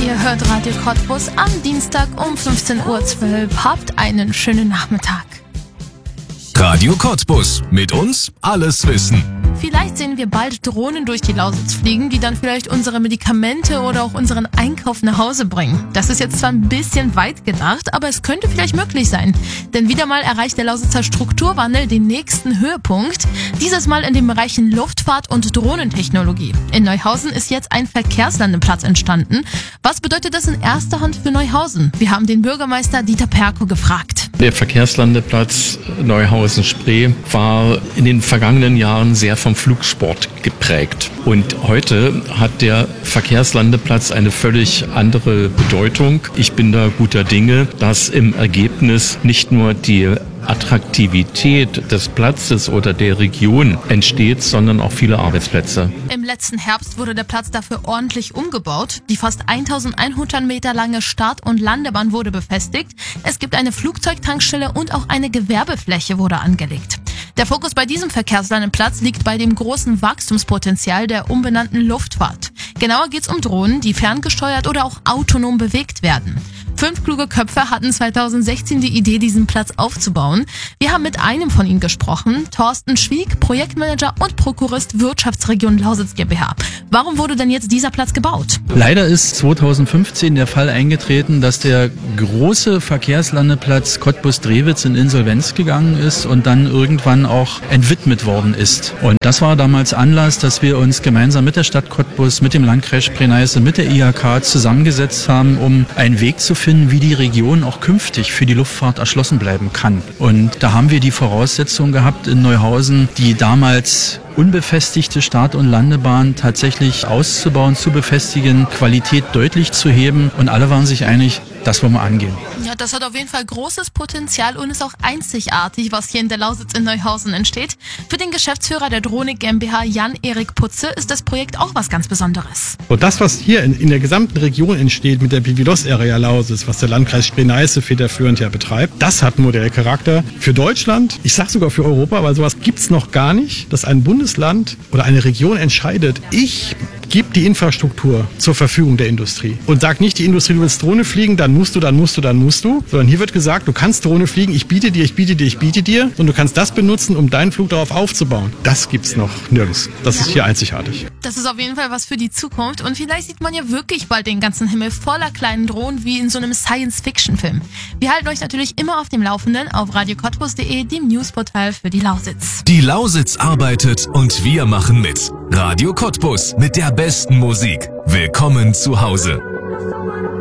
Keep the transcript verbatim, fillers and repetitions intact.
Ihr hört Radio Cottbus am Dienstag um fünfzehn Uhr zwölf. Habt einen schönen Nachmittag. Radio Cottbus. Mit uns alles wissen. Vielleicht sehen wir bald Drohnen durch die Lausitz fliegen, die dann vielleicht unsere Medikamente oder auch unseren Einkauf nach Hause bringen. Das ist jetzt zwar ein bisschen weit gedacht, aber es könnte vielleicht möglich sein. Denn wieder mal erreicht der Lausitzer Strukturwandel den nächsten Höhepunkt. Dieses Mal in den Bereichen Luftfahrt und Drohnentechnologie. In Neuhausen ist jetzt ein Verkehrslandeplatz entstanden. Was bedeutet das in erster Hand für Neuhausen? Wir haben den Bürgermeister Dieter Perko gefragt. Der Verkehrslandeplatz Neuhausen-Spree war in den vergangenen Jahren sehr vom Flugsport geprägt. Und heute hat der Verkehrslandeplatz eine völlig andere Bedeutung. Ich bin da guter Dinge, dass im Ergebnis nicht nur die Attraktivität des Platzes oder der Region entsteht, sondern auch viele Arbeitsplätze. Im letzten Herbst wurde der Platz dafür ordentlich umgebaut. Die fast eintausendeinhundert Meter lange Start- und Landebahn wurde befestigt. Es gibt eine Flugzeugtankstelle und auch eine Gewerbefläche wurde angelegt. Der Fokus bei diesem Verkehrslandeplatz liegt bei dem großen Wachstumspotenzial der umbenannten Luftfahrt. Genauer geht's um Drohnen, die ferngesteuert oder auch autonom bewegt werden. Fünf kluge Köpfe hatten zweitausendsechzehn die Idee, diesen Platz aufzubauen. Wir haben mit einem von ihnen gesprochen, Thorsten Schwieg, Projektmanager und Prokurist Wirtschaftsregion Lausitz GmbH. Warum wurde denn jetzt dieser Platz gebaut? Leider ist zweitausendfünfzehn der Fall eingetreten, dass der große Verkehrslandeplatz Cottbus-Drewitz in Insolvenz gegangen ist und dann irgendwann auch entwidmet worden ist. Und das war damals Anlass, dass wir uns gemeinsam mit der Stadt Cottbus, mit dem Landkreis Spree-Neiße, mit der I H K zusammengesetzt haben, um einen Weg zu finden, wie die Region auch künftig für die Luftfahrt erschlossen bleiben kann. Und da haben wir die Voraussetzung gehabt in Neuhausen, die damals unbefestigte Start- und Landebahn tatsächlich auszubauen, zu befestigen, Qualität deutlich zu heben, und alle waren sich einig, das wollen wir angehen. Ja, das hat auf jeden Fall großes Potenzial und ist auch einzigartig, was hier in der Lausitz in Neuhausen entsteht. Für den Geschäftsführer der Drohnik GmbH Jan-Erik Putze ist das Projekt auch was ganz Besonderes. Und das, was hier in, in der gesamten Region entsteht mit der BVLOS-Area Lausitz, was der Landkreis Spree-Neiße federführend ja betreibt, das hat Modellcharakter für Deutschland, ich sag sogar für Europa, weil sowas gibt's noch gar nicht, dass ein Bundesland oder eine Region entscheidet, ich gebe die Infrastruktur zur Verfügung der Industrie und sag nicht, die Industrie, du willst Drohne fliegen, dann musst du, dann musst du, dann musst du, sondern hier wird gesagt, du kannst Drohne fliegen, ich biete dir, ich biete dir, ich biete dir, und du kannst das benutzen, um deinen Flug darauf aufzubauen. Das gibt's noch nirgends. Das ist hier einzigartig. Das ist auf jeden Fall was für die Zukunft, und vielleicht sieht man ja wirklich bald den ganzen Himmel voller kleinen Drohnen wie in so einem Science-Fiction-Film. Wir halten euch natürlich immer auf dem Laufenden auf radio cottbus punkt de, dem Newsportal für die Lausitz. Die Lausitz arbeitet und wir machen mit. Radio Cottbus mit der besten Musik. Willkommen zu Hause.